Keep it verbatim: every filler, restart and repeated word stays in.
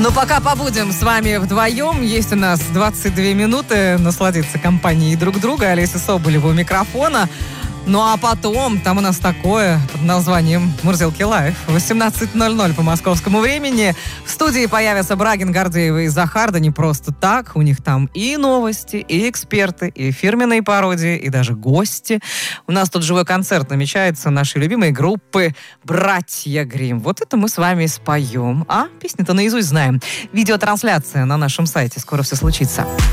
Ну, пока побудем с вами вдвоем. Есть у нас двадцать две минуты насладиться компанией друг друга. Олеся Соболева у микрофона. Ну, а потом, там у нас такое под названием «Мурзилки Лайв». восемнадцать ноль ноль по московскому времени. В студии появятся Брагин, Гордеева и Захар. Да не просто так. У них там и новости, и эксперты, и фирменные пародии, и даже гости. У нас тут живой концерт намечается нашей любимой группы «Братья Гримм». Вот это мы с вами споем. А песни-то наизусть знаем. Видеотрансляция на нашем сайте. Скоро все случится.